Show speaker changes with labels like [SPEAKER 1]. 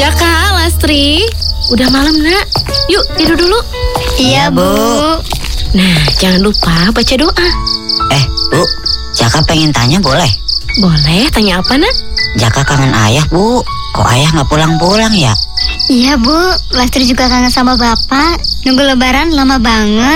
[SPEAKER 1] Jaka, Lastri, udah malam nak. Yuk tidur dulu.
[SPEAKER 2] Iya, Bu.
[SPEAKER 1] Nah, jangan lupa baca doa.
[SPEAKER 3] Bu, Jaka pengen tanya boleh?
[SPEAKER 1] Boleh, tanya apa nak?
[SPEAKER 3] Jaka kangen ayah, Bu. Kok ayah nggak pulang-pulang ya?
[SPEAKER 2] Iya, Bu. Lastri juga kangen sama Bapak. Nunggu lebaran lama banget.